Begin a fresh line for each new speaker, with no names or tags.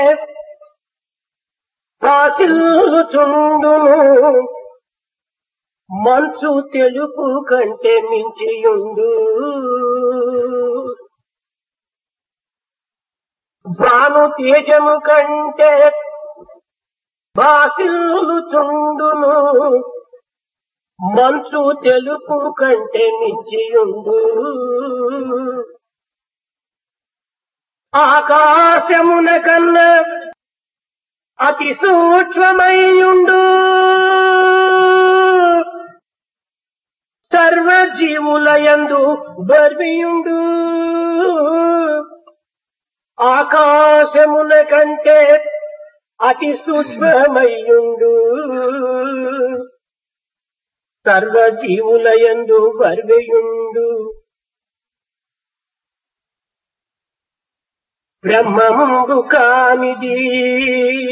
భాసిల్లుచుండును మంచు తెలుపు కంటే మించియుండు. భాను తేజము కంటే భాసిల్లుచుండును మంచు తెలుపు కంటే మించియుండు. ఆకాశమున కన్నా అతి సూక్ష్మమైయుండు సర్వజీవులయందు బర్వియుండు. ఆకాశమున కంటే అతి సూక్ష్మమయ్యుండు సర్వజీవులయందు బర్వియుండు. బ్రహ్మముందు కానిది